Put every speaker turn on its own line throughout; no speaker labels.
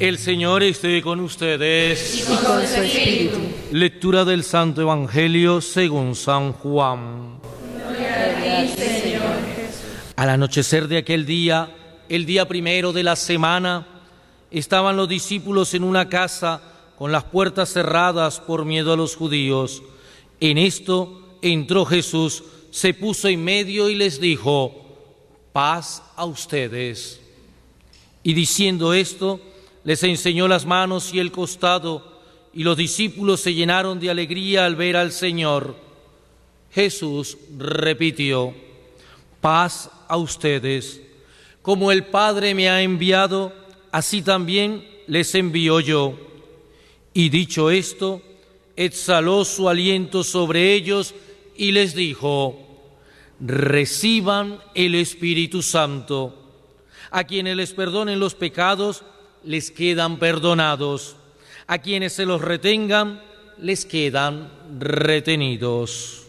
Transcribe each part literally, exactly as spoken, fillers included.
El Señor esté con ustedes.
Y con su espíritu.
Lectura del Santo Evangelio según San Juan.
Gloria a ti, Señor Jesús.
Al anochecer de aquel día, el día primero de la semana, estaban los discípulos en una casa con las puertas cerradas por miedo a los judíos. En esto entró Jesús, se puso en medio y les dijo: paz a ustedes. Y diciendo esto, les enseñó las manos y el costado, y los discípulos se llenaron de alegría al ver al Señor. Jesús repitió: paz a ustedes. Como el Padre me ha enviado, así también les envío yo. Y dicho esto, exhaló su aliento sobre ellos y les dijo: reciban el Espíritu Santo. A quienes les perdonen los pecados, les quedan perdonados. A quienes se los retengan, les quedan retenidos.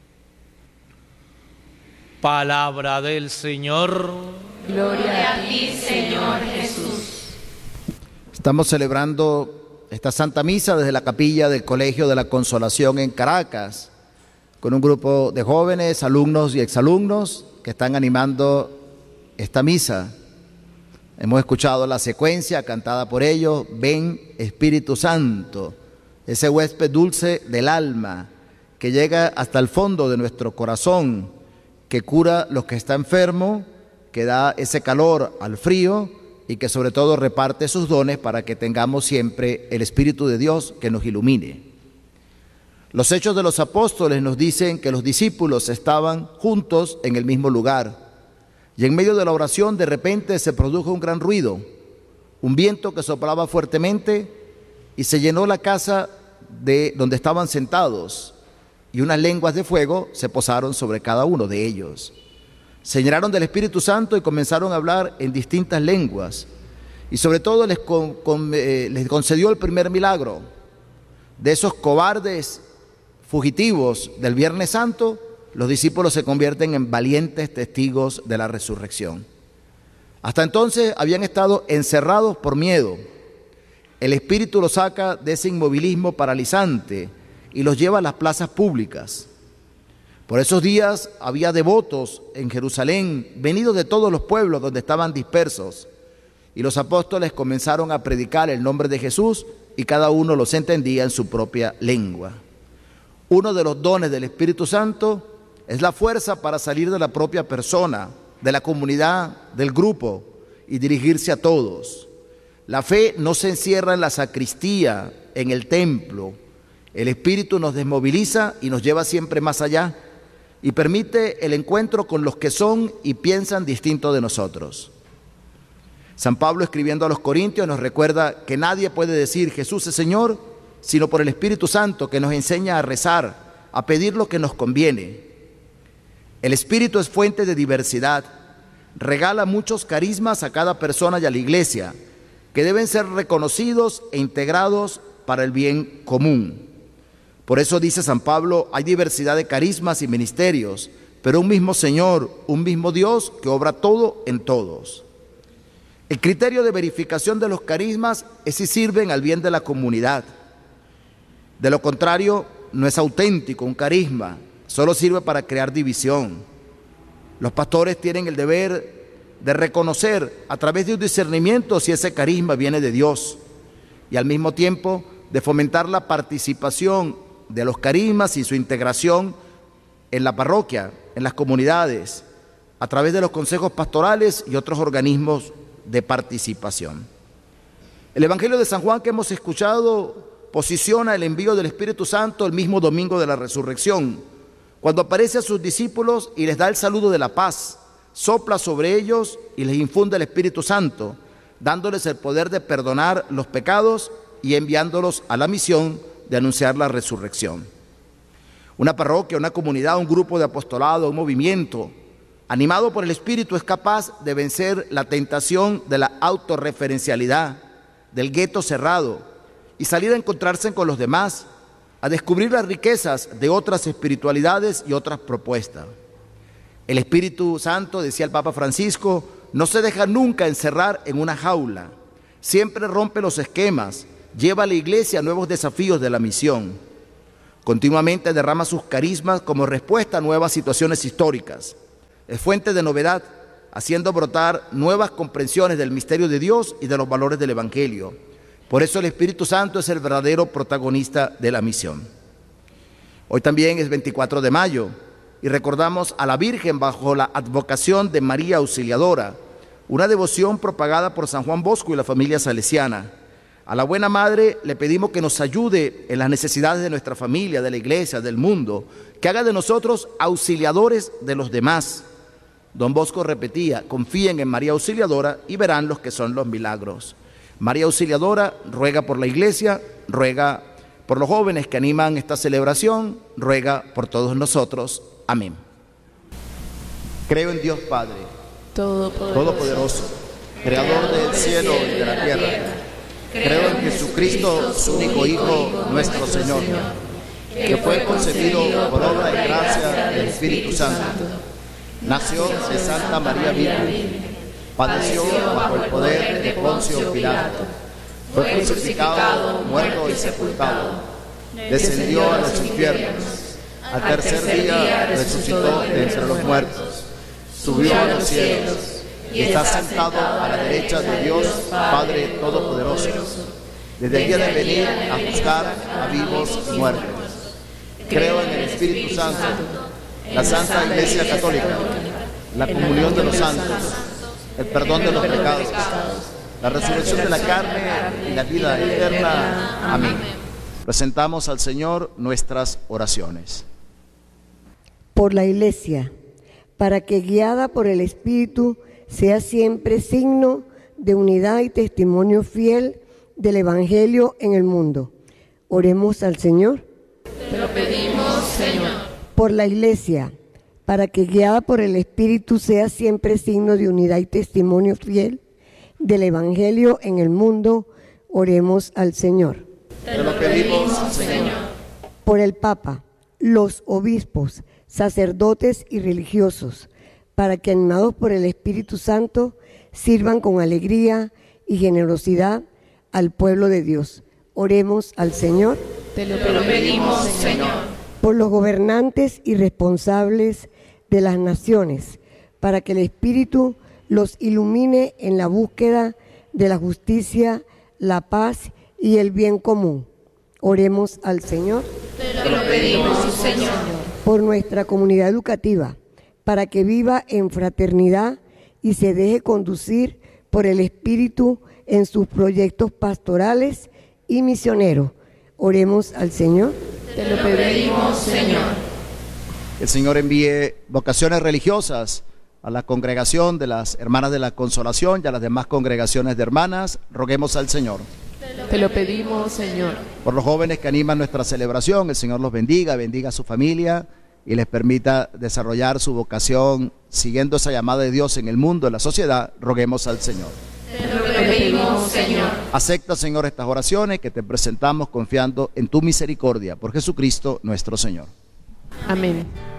Palabra del Señor.
Gloria a ti, Señor Jesús.
Estamos celebrando esta Santa Misa desde la capilla del Colegio de la Consolación en Caracas, con un grupo de jóvenes, alumnos y exalumnos que están animando esta misa. Hemos escuchado la secuencia cantada por ellos: ven Espíritu Santo, ese huésped dulce del alma que llega hasta el fondo de nuestro corazón, que cura lo que está enfermo, que da ese calor al frío y que sobre todo reparte sus dones para que tengamos siempre el Espíritu de Dios que nos ilumine. Los Hechos de los Apóstoles nos dicen que los discípulos estaban juntos en el mismo lugar. Y en medio de la oración de repente se produjo un gran ruido, un viento que soplaba fuertemente y se llenó la casa de donde estaban sentados, y unas lenguas de fuego se posaron sobre cada uno de ellos. Se llenaron del Espíritu Santo y comenzaron a hablar en distintas lenguas, y sobre todo les, con, con, eh, les concedió el primer milagro. De esos cobardes fugitivos del Viernes Santo, los discípulos se convierten en valientes testigos de la resurrección. Hasta entonces habían estado encerrados por miedo. El Espíritu los saca de ese inmovilismo paralizante y los lleva a las plazas públicas. Por esos días había devotos en Jerusalén, venidos de todos los pueblos donde estaban dispersos, y los apóstoles comenzaron a predicar el nombre de Jesús y cada uno los entendía en su propia lengua. Uno de los dones del Espíritu Santo es la fuerza para salir de la propia persona, de la comunidad, del grupo y dirigirse a todos. La fe no se encierra en la sacristía, en el templo. El Espíritu nos desmoviliza y nos lleva siempre más allá y permite el encuentro con los que son y piensan distinto de nosotros. San Pablo, escribiendo a los Corintios, nos recuerda que nadie puede decir Jesús es Señor sino por el Espíritu Santo, que nos enseña a rezar, a pedir lo que nos conviene. El Espíritu es fuente de diversidad, regala muchos carismas a cada persona y a la Iglesia, que deben ser reconocidos e integrados para el bien común. Por eso dice San Pablo, hay diversidad de carismas y ministerios, pero un mismo Señor, un mismo Dios que obra todo en todos. El criterio de verificación de los carismas es si sirven al bien de la comunidad. De lo contrario, no es auténtico un carisma, solo sirve para crear división. Los pastores tienen el deber de reconocer a través de un discernimiento si ese carisma viene de Dios y al mismo tiempo de fomentar la participación de los carismas y su integración en la parroquia, en las comunidades, a través de los consejos pastorales y otros organismos de participación. El Evangelio de San Juan que hemos escuchado posiciona el envío del Espíritu Santo el mismo domingo de la resurrección, cuando aparece a sus discípulos y les da el saludo de la paz, sopla sobre ellos y les infunde el Espíritu Santo, dándoles el poder de perdonar los pecados y enviándolos a la misión de anunciar la resurrección. Una parroquia, una comunidad, un grupo de apostolado, un movimiento, animado por el Espíritu, es capaz de vencer la tentación de la autorreferencialidad, del gueto cerrado, y salir a encontrarse con los demás, a descubrir las riquezas de otras espiritualidades y otras propuestas. El Espíritu Santo, decía el Papa Francisco, no se deja nunca encerrar en una jaula, Siempre rompe los esquemas, lleva a la Iglesia a nuevos desafíos de la misión. Continuamente derrama sus carismas como respuesta a nuevas situaciones históricas. Es fuente de novedad, haciendo brotar nuevas comprensiones del misterio de Dios y de los valores del Evangelio. Por eso el Espíritu Santo es el verdadero protagonista de la misión. Hoy también es veinticuatro de mayo y recordamos a la Virgen bajo la advocación de María Auxiliadora, una devoción propagada por San Juan Bosco y la familia salesiana. A la Buena Madre le pedimos que nos ayude en las necesidades de nuestra familia, de la Iglesia, del mundo, que haga de nosotros auxiliadores de los demás. Don Bosco repetía: confíen en María Auxiliadora y verán los que son los milagros. María Auxiliadora ruega por la Iglesia, ruega por los jóvenes que animan esta celebración, ruega por todos nosotros. Amén. Creo en Dios Padre Todopoderoso, Todopoderoso Creador del cielo y de la tierra. Creo en Jesucristo, su único Hijo, nuestro Señor, que fue concebido por obra y gracia del Espíritu Santo. Nació de Santa María Virgen, padeció bajo el poder de Poncio Pilato, fue crucificado, muerto y sepultado, descendió a los infiernos, al tercer día resucitó de entre los muertos, subió a los cielos y está sentado a la derecha de Dios Padre Todopoderoso. Desde allí ha de venir a juzgar a vivos y muertos. Creo en el Espíritu Santo, la Santa Iglesia Católica, la comunión de los santos, el perdón de los pecados, la resurrección de la carne y la vida eterna. Amén. Presentamos al Señor nuestras oraciones.
Por la Iglesia, para que guiada por el Espíritu sea siempre signo de unidad y testimonio fiel del Evangelio en el mundo. Oremos al Señor.
Te lo pedimos, Señor.
Por la Iglesia, para que guiada por el Espíritu sea siempre signo de unidad y testimonio fiel del Evangelio en el mundo. Oremos al Señor.
Te lo pedimos, Señor.
Por el Papa, los obispos, sacerdotes y religiosos, para que animados por el Espíritu Santo sirvan con alegría y generosidad al pueblo de Dios. Oremos al Señor.
Te lo pedimos, Señor.
Por los gobernantes y responsables de las naciones, para que el Espíritu los ilumine en la búsqueda de la justicia, la paz y el bien común. Oremos al Señor.
Te lo pedimos, Señor.
Por nuestra comunidad educativa, para que viva en fraternidad y se deje conducir por el Espíritu en sus proyectos pastorales y misioneros. Oremos al Señor.
Te lo pedimos, Señor.
El Señor envíe vocaciones religiosas a la congregación de las Hermanas de la Consolación y a las demás congregaciones de hermanas. Roguemos al Señor.
Te lo pedimos, Señor.
Por los jóvenes que animan nuestra celebración, el Señor los bendiga, bendiga a su familia y les permita desarrollar su vocación siguiendo esa llamada de Dios en el mundo, en la sociedad. Roguemos al Señor.
Te lo pedimos, Señor.
Acepta, Señor, estas oraciones que te presentamos confiando en tu misericordia por Jesucristo nuestro Señor.
Amén.